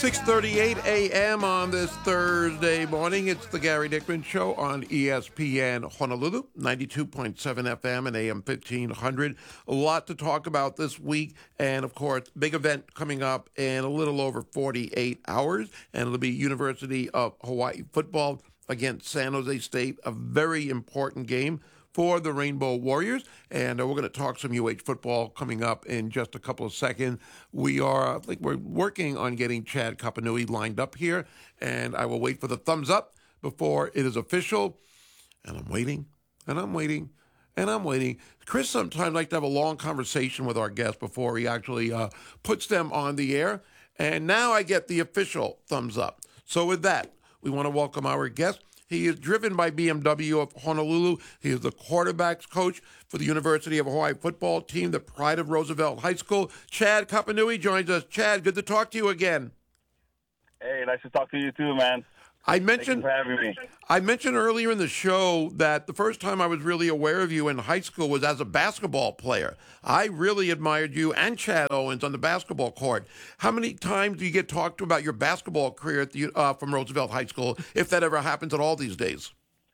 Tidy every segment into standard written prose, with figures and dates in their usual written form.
6:38 a.m. on this Thursday morning. It's the Gary Dickman Show on ESPN Honolulu, 92.7 FM and AM 1500. A lot to talk about this week, and of course, big event coming up in a little over 48 hours, and it'll be University of Hawaii football against San Jose State, a very important game for the Rainbow Warriors. And we're going to talk some UH football coming up in just a couple of seconds. I think we're working on getting Chad Kapanui lined up here, and I will wait for the thumbs up before it is official. And I'm waiting, and I'm waiting, and I'm waiting. Chris sometimes likes to have a long conversation with our guests before he actually puts them on the air. And now I get the official thumbs up. So with that, we want to welcome our guest. He is driven by BMW of Honolulu. He is the quarterbacks coach for the University of Hawaii football team, the pride of Roosevelt High School. Chad Kapanui joins us. Chad, good to talk to you again. Hey, nice to talk to you too, man. Thank you for having me. I mentioned earlier in the show that the first time I was really aware of you in high school was as a basketball player. I really admired you and Chad Owens on the basketball court. How many times do you get talked to about your basketball career at from Roosevelt High School, if that ever happens at all these days?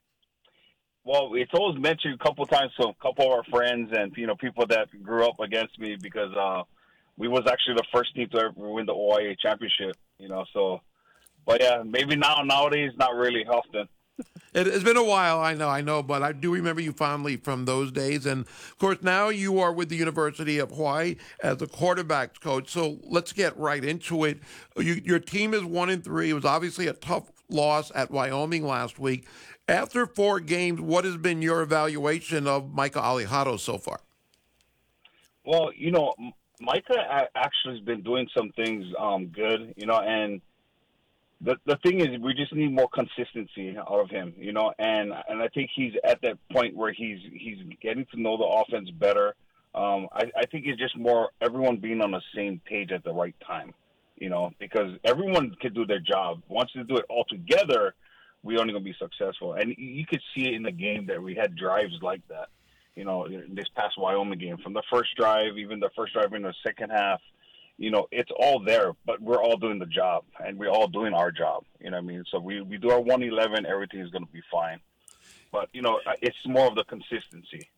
Well, it's always mentioned a couple of times to a couple of our friends and people that grew up against me because we was actually the first team to ever win the OIA championship. So. But yeah, maybe nowadays, not really often. It's been a while, I know, but I do remember you fondly from those days. And, of course, now you are with the University of Hawaii as a quarterbacks coach. So let's get right into it. Your team is 1-3. It was obviously a tough loss at Wyoming last week. After 4 games, what has been your evaluation of Micah Alejado so far? Well, Micah actually has been doing some things good, and the thing is, we just need more consistency out of him, and I think he's at that point where he's getting to know the offense better. I think it's just more everyone being on the same page at the right time, because everyone can do their job. Once they do it all together, we're only going to be successful. And you could see it in the game that we had drives like that, this past Wyoming game. From the first drive, even the first drive in the second half, it's all there, but we're all doing the job, and we're all doing our job. You know what I mean? So we do our 111, everything is going to be fine. But, it's more of the consistency.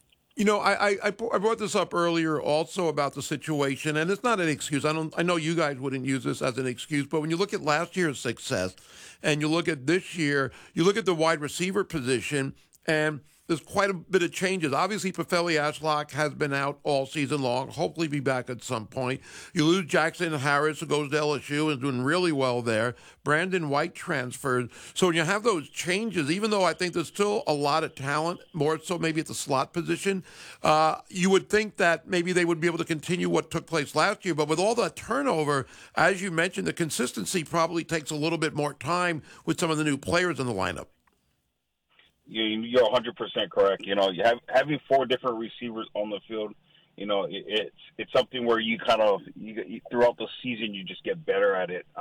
I brought this up earlier also about the situation, and it's not an excuse. I know you guys wouldn't use this as an excuse, but when you look at last year's success and you look at this year, you look at the wide receiver position, and there's quite a bit of changes. Obviously, Pefeli Ashlock has been out all season long. Hopefully be back at some point. You lose Jackson Harris, who goes to LSU and is doing really well there. Brandon White transferred. So when you have those changes, even though I think there's still a lot of talent, more so maybe at the slot position, you would think that maybe they would be able to continue what took place last year. But with all the turnover, as you mentioned, the consistency probably takes a little bit more time with some of the new players in the lineup. You're 100% correct. Having 4 different receivers on the field, it's something where you throughout the season you just get better at it.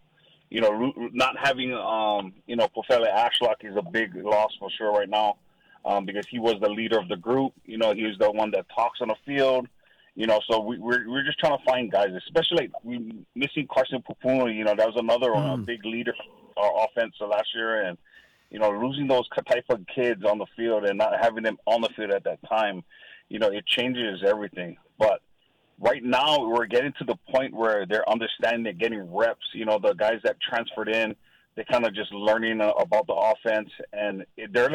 Not having Pefeli Ashlock is a big loss for sure right now, because he was the leader of the group. He was the one that talks on the field. So we're just trying to find guys, especially we missing Carson Pupunu. That was another big leader for our offense last year, and losing those type of kids on the field and not having them on the field at that time, it changes everything. But right now, we're getting to the point where they're understanding, they're getting reps. The guys that transferred in, they're kind of just learning about the offense, and they're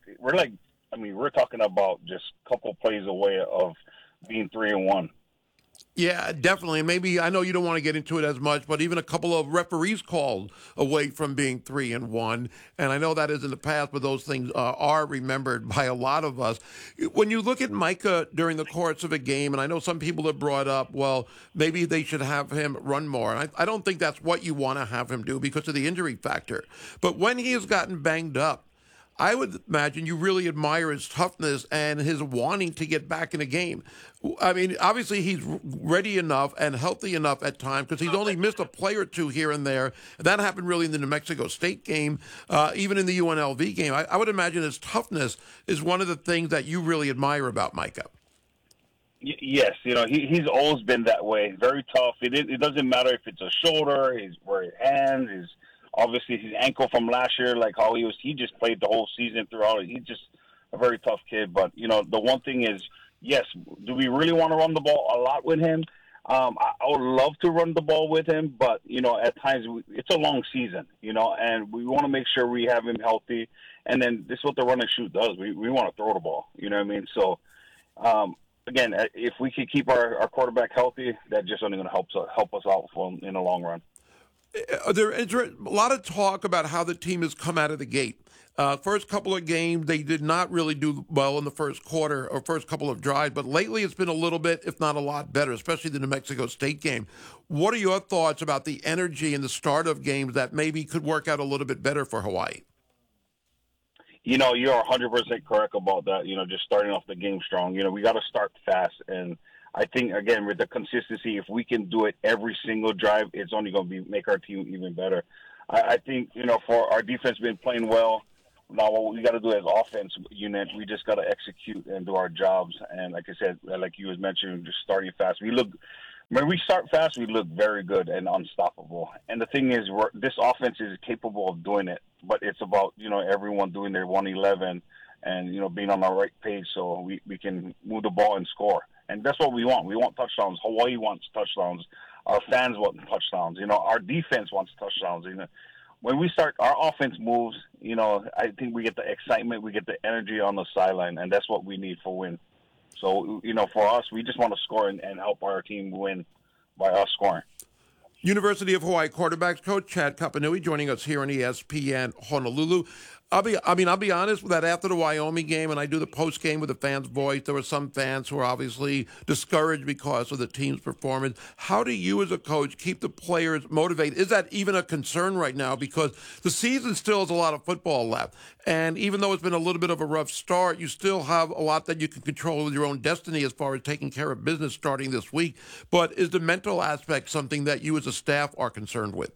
we're talking about just a couple plays away of being 3-1. Yeah, definitely. Maybe, I know you don't want to get into it as much, but even a couple of referees called away from being 3-1. And I know that is in the past, but those things are remembered by a lot of us. When you look at Micah during the course of a game, and I know some people have brought up, well, maybe they should have him run more. And I don't think that's what you want to have him do because of the injury factor. But when he has gotten banged up, I would imagine you really admire his toughness and his wanting to get back in a game. I mean, obviously he's ready enough and healthy enough at times because he's only missed a play or two here and there. And that happened really in the New Mexico State game, even in the UNLV game. I would imagine his toughness is one of the things that you really admire about Micah. Yes, he's always been that way. Very tough. It doesn't matter if it's a shoulder, his hands, obviously his ankle from last year, like how he just played the whole season throughout. He's just a very tough kid. But the one thing is, yes, do we really want to run the ball a lot with him? I would love to run the ball with him, but at times it's a long season, and we want to make sure we have him healthy. And then this is what the run and shoot does. We want to throw the ball. You know what I mean? So. Again, if we could keep our quarterback healthy, that's just only going to help us out in the long run. Is there a lot of talk about how the team has come out of the gate. First couple of games, they did not really do well in the first quarter or first couple of drives, but lately it's been a little bit, if not a lot better, especially the New Mexico State game. What are your thoughts about the energy and the start of games that maybe could work out a little bit better for Hawaii? You're 100% correct about that. Just starting off the game strong. We got to start fast. And I think, again, with the consistency, if we can do it every single drive, it's only going to make our team even better. I think, for our defense been playing well. Now, what we got to do as offense unit, we just got to execute and do our jobs. And like I said, like you was mentioning, just starting fast. When we start fast, we look very good and unstoppable. And the thing is, this offense is capable of doing it, but it's about, everyone doing their 111 and, being on the right page so we can move the ball and score. And that's what we want. We want touchdowns. Hawaii wants touchdowns. Our fans want touchdowns. Our defense wants touchdowns. When we start, our offense moves, I think we get the excitement, we get the energy on the sideline, and that's what we need for win. So, for us, we just want to score and help our team win by us scoring. University of Hawaii quarterbacks coach Chad Kapanui joining us here on ESPN Honolulu. I'll be honest with that. After the Wyoming game, and I do the post game with the fans' voice, there were some fans who were obviously discouraged because of the team's performance. How do you, as a coach, keep the players motivated? Is that even a concern right now? Because the season still has a lot of football left, and even though it's been a little bit of a rough start, you still have a lot that you can control with your own destiny as far as taking care of business starting this week. But is the mental aspect something that you, as a staff, are concerned with?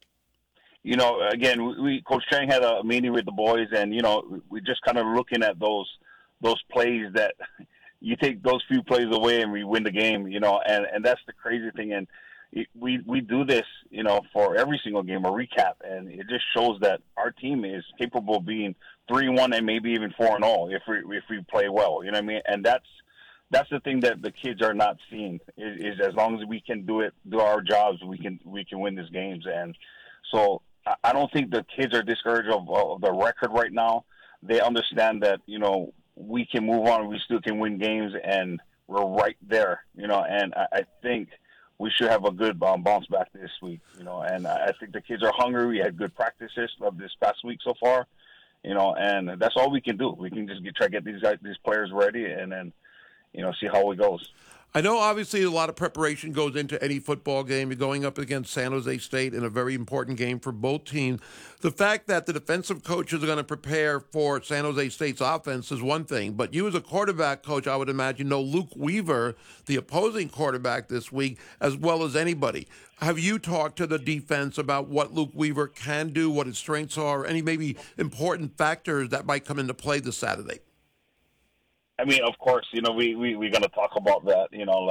Again, Coach Chang had a meeting with the boys, and we just kind of looking at those plays that you take those few plays away and we win the game. And that's the crazy thing. And we do this, for every single game, a recap, and it just shows that our team is capable of being 3-1 and maybe even 4-0 if we play well. You know what I mean? And that's the thing that the kids are not seeing is as long as we can do our jobs, we can win these games. And so I don't think the kids are discouraged of the record right now. They understand that, we can move on. We still can win games, and we're right there, and I think we should have a good bounce back this week, and I think the kids are hungry. We had good practices of this past week so far, and that's all we can do. We can just try to get these players ready and then, see how it goes. I know, obviously, a lot of preparation goes into any football game. You're going up against San Jose State in a very important game for both teams. The fact that the defensive coaches are going to prepare for San Jose State's offense is one thing, but you as a quarterback coach, I would imagine, know Luke Weaver, the opposing quarterback this week, as well as anybody. Have you talked to the defense about what Luke Weaver can do, what his strengths are, any maybe important factors that might come into play this Saturday? I mean, of course, we're going to talk about that,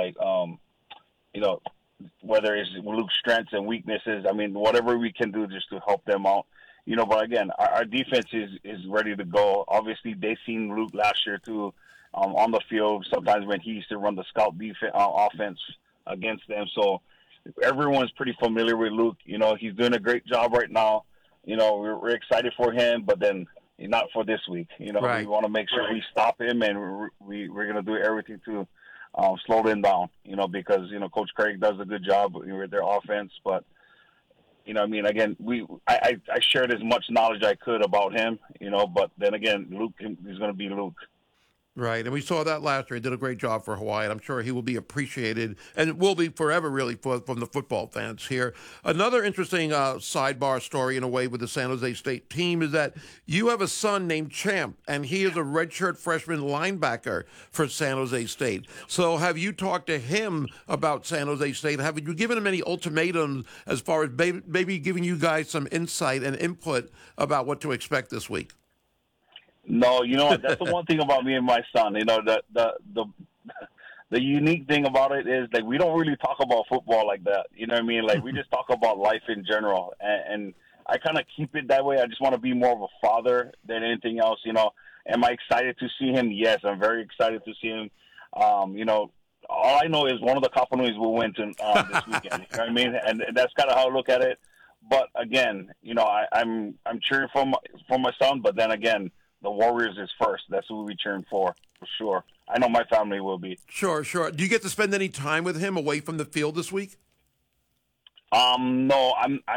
whether it's Luke's strengths and weaknesses. I mean, whatever we can do just to help them out, but again, our defense is ready to go. Obviously, they've seen Luke last year too, on the field, sometimes when he used to run the scout defense, offense against them. So everyone's pretty familiar with Luke. He's doing a great job right now. We're excited for him, but then not for this week. Right. We want to make sure we stop him, and we're going to do everything to slow them down, because, Coach Craig does a good job with their offense. But, again, I shared as much knowledge I could about him, but then again, Luke is going to be Luke. Right, and we saw that last year. He did a great job for Hawaii, and I'm sure he will be appreciated, and will be forever, really, from the football fans here. Another interesting sidebar story, in a way, with the San Jose State team is that you have a son named Champ, and he is a redshirt freshman linebacker for San Jose State. So have you talked to him about San Jose State? Have you given him any ultimatums as far as maybe giving you guys some insight and input about what to expect this week? No, that's the one thing about me and my son. The the unique thing about it is like we don't really talk about football like that. You know what I mean? Like we just talk about life in general, and I kind of keep it that way. I just want to be more of a father than anything else. You know, am I excited to see him? Yes, I'm very excited to see him. You know, all I know is one of the Capanuis will win this weekend. You know what I mean? And that's kind of how I look at it. But again, you know, I'm cheering for my son. But then again, the Warriors is first. That's who we'll be cheering for sure. I know my family will be. Sure. Do you get to spend any time with him away from the field this week? No,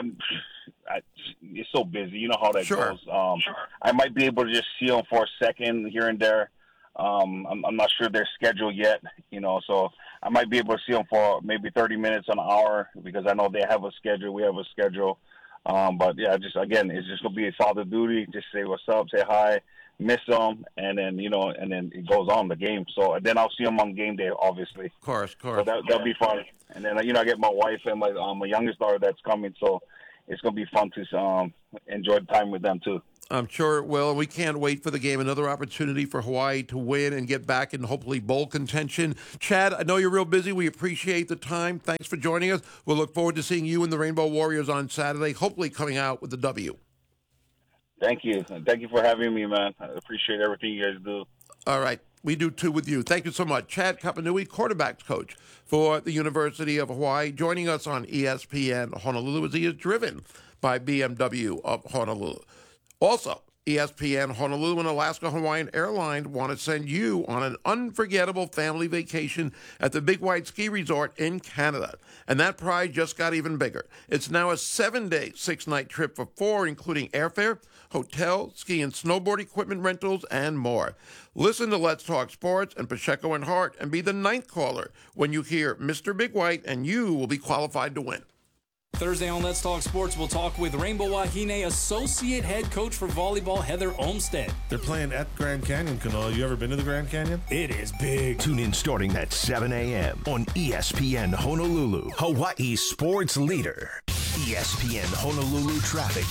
it's so busy. You know how that goes. I might be able to just see him for a second here and there. I'm not sure their schedule yet, you know, so I might be able to see them for maybe 30 minutes, an hour, because I know they have a schedule. We have a schedule. But yeah, it's just going to be a father duty. Just say what's up, say hi, miss them, and then, you know, and then it goes on the game. So then I'll see them on game day, obviously. Of course. So that'll be fun. And then, you know, I get my wife and my youngest daughter that's coming, so it's going to be fun to enjoy time with them too. I'm sure it will. We can't wait for the game. Another opportunity for Hawaii to win and get back in hopefully bowl contention. Chad, I know you're real busy. We appreciate the time. Thanks for joining us. We'll look forward to seeing you and the Rainbow Warriors on Saturday, hopefully coming out with the W. Thank you. Thank you for having me, man. I appreciate everything you guys do. All right. We do, too, with you. Thank you so much. Chad Kapanui, quarterbacks coach for the University of Hawaii, joining us on ESPN Honolulu as he is driven by BMW of Honolulu. Also, ESPN Honolulu and Alaska Hawaiian Airlines want to send you on an unforgettable family vacation at the Big White Ski Resort in Canada. And that prize just got even bigger. It's now a 7-day, 6-night trip for 4, including airfare, hotel, ski and snowboard equipment rentals, and more. Listen to Let's Talk Sports and Pacheco and Hart and be the 9th caller when you hear Mr. Big White, and you will be qualified to win. Thursday on Let's Talk Sports, we'll talk with Rainbow Wahine Associate Head Coach for Volleyball, Heather Olmstead. They're playing at Grand Canyon, Kanoa. You ever been to the Grand Canyon? It is big. Tune in starting at 7 a.m. on ESPN Honolulu, Hawaii sports leader. ESPN Honolulu traffic.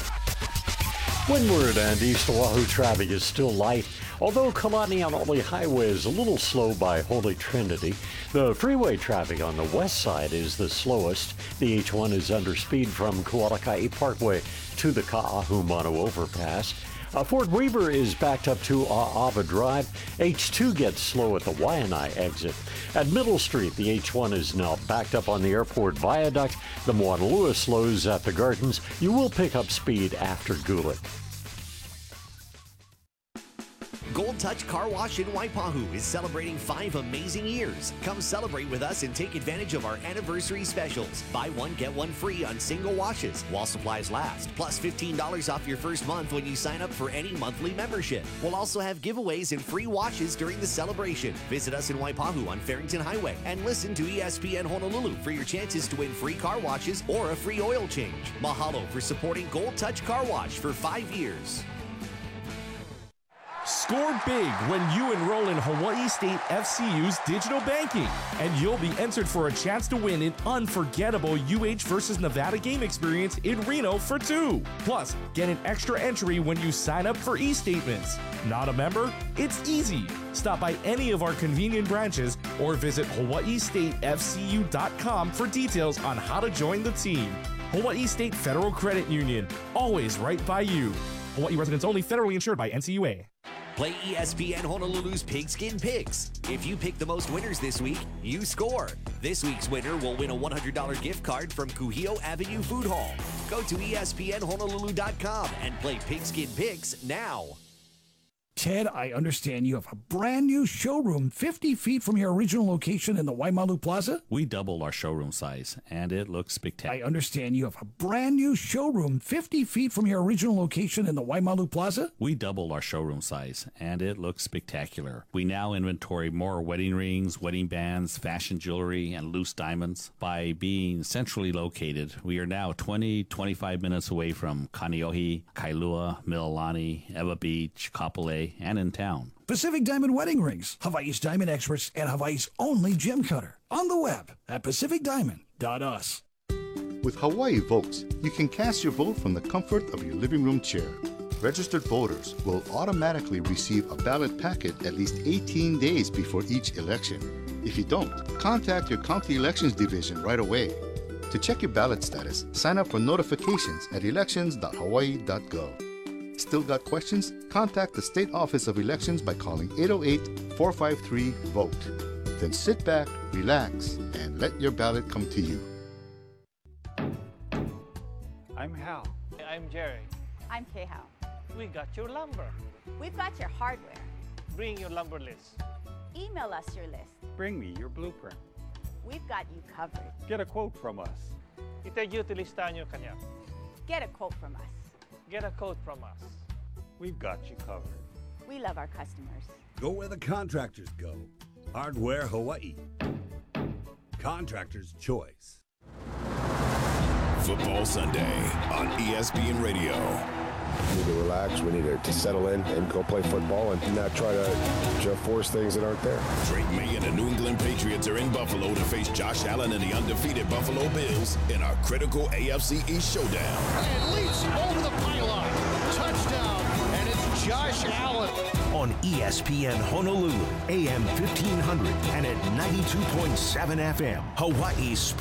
Windward and East Oahu traffic is still light, although Kalaniaʻaʻole Highway is a little slow by Holy Trinity. The freeway traffic on the west side is the slowest. The H1 is under speed from Kualakai Parkway to the Ka'ahumanu overpass. Fort Weaver is backed up to A'ava Drive. H2 gets slow at the Waianae exit. At Middle Street, the H1 is now backed up on the airport viaduct. The Moanalua slows at the Gardens. You will pick up speed after Gulick. Gold Touch Car Wash in Waipahu is celebrating 5 amazing years. Come celebrate with us and take advantage of our anniversary specials. Buy one, get one free on single washes while supplies last. Plus $15 off your first month when you sign up for any monthly membership. We'll also have giveaways and free washes during the celebration. Visit us in Waipahu on Farrington Highway and listen to ESPN Honolulu for your chances to win free car washes or a free oil change. Mahalo for supporting Gold Touch Car Wash for 5 years. Score big when you enroll in Hawaii State FCU's digital banking, and you'll be entered for a chance to win an unforgettable UH versus Nevada game experience in Reno for 2. Plus, get an extra entry when you sign up for e-statements. Not a member? It's easy. Stop by any of our convenient branches or visit hawaiistatefcu.com for details on how to join the team. Hawaii State Federal Credit Union, always right by you. Hawaii residents only, federally insured by NCUA. Play ESPN Honolulu's Pigskin Picks. If you pick the most winners this week, you score. This week's winner will win a $100 gift card from Kuhio Avenue Food Hall. Go to ESPNHonolulu.com and play Pigskin Picks now. Ted, I understand you have a brand new showroom 50 feet from your original location in the Waimalu Plaza? We doubled our showroom size, and it looks spectacular. I understand you have a brand new showroom 50 feet from your original location in the Waimalu Plaza? We doubled our showroom size, and it looks spectacular. We now inventory more wedding rings, wedding bands, fashion jewelry, and loose diamonds. By being centrally located, we are now 25 minutes away from Kaneohe, Kailua, Mililani, Ewa Beach, Kapolei, and in town. Pacific Diamond Wedding Rings, Hawaii's diamond experts and Hawaii's only gem cutter. On the web at pacificdiamond.us. With Hawaii Votes, you can cast your vote from the comfort of your living room chair. Registered voters will automatically receive a ballot packet at least 18 days before each election. If you don't, contact your county elections division right away. To check your ballot status, sign up for notifications at elections.hawaii.gov. Still got questions? Contact the State Office of Elections by calling 808-453-VOTE. Then sit back, relax, and let your ballot come to you. I'm Hal. I'm Jerry. I'm Kay-Hao. We got your lumber. We've got your hardware. Bring your lumber list. Email us your list. Bring me your blueprint. We've got you covered. Get a quote from us. Itagyuti listahan nyo kanya. Get a quote from us. Get a quote from us. We've got you covered. We love our customers. Go where the contractors go. Hardware Hawaii. Contractor's choice. Football Sunday on ESPN Radio. We need to relax. We need to settle in and go play football and not try to force things that aren't there. Drake May and the New England Patriots are in Buffalo to face Josh Allen and the undefeated Buffalo Bills in our critical AFC East showdown. And leaps over the pylon. Touchdown. And it's Josh Allen. On ESPN Honolulu, AM 1500 and at 92.7 FM, Hawaii Sports.